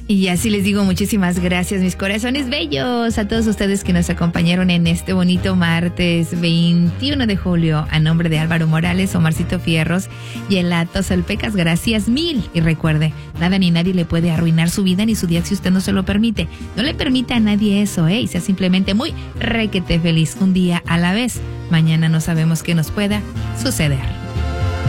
Y así les digo muchísimas gracias, mis corazones bellos, a todos ustedes que nos acompañaron en este bonito martes 21 de julio. A nombre de Álvaro Morales, Omarcito Fierros y el Atozalpecas, gracias mil. Y recuerde, nada ni nadie le puede arruinar su vida ni su día si usted no se lo permite. No le permita a nadie eso, y sea simplemente muy requete feliz, un día a la vez. Mañana no sabemos qué nos pueda suceder.